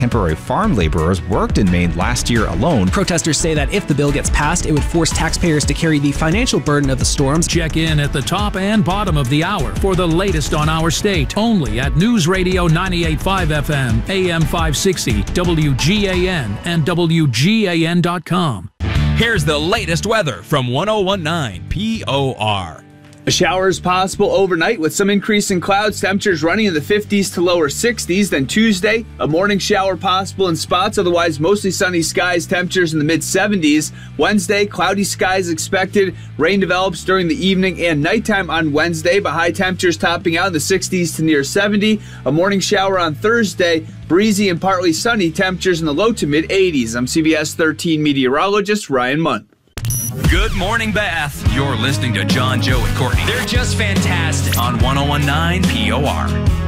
temporary farm laborers worked in Maine last year alone. Protesters say that if the bill gets passed, it would force taxpayers to carry the financial burden of the storms. Check in at the top and bottom of the hour for the latest on our state, only at News Radio 98.5 FM, AM 560, WGAN, and WGAN.com. Here's the latest weather from 101.9 POR. Showers possible overnight with some increase in clouds. Temperatures running in the 50s to lower 60s. Then Tuesday, a morning shower possible in spots. Otherwise, mostly sunny skies. Temperatures in the mid-70s. Wednesday, cloudy skies expected. Rain develops during the evening and nighttime on Wednesday, but high temperatures topping out in the 60s to near 70. A morning shower on Thursday. Breezy and partly sunny. Temperatures in the low to mid-80s. I'm CBS 13 meteorologist Ryan Munn. Good morning, Bath. You're listening to John, Joe, and Courtney. They're just fantastic. On 101.9 POR.